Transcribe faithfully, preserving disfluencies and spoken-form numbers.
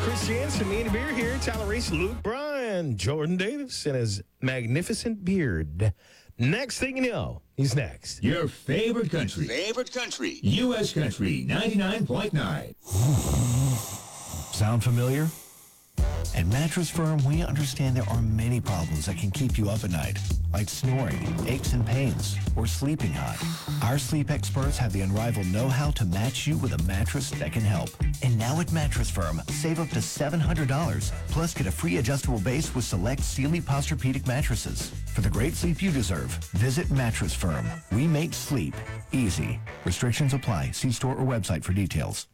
Chris Jansen, me and a beer here. Tyler Reese, Luke Bryan, Jordan Davis, and his magnificent beard. Next thing you know, he's next. Your favorite country. Favorite country. U S Country ninety-nine point nine. Sound familiar? At Mattress Firm, we understand there are many problems that can keep you up at night, like snoring, aches and pains, or sleeping hot. Our sleep experts have the unrivaled know-how to match you with a mattress that can help. And now at Mattress Firm, save up to seven hundred dollars, plus get a free adjustable base with select Sealy Posturepedic mattresses. For the great sleep you deserve, visit Mattress Firm. We make sleep easy. Restrictions apply. See store or website for details.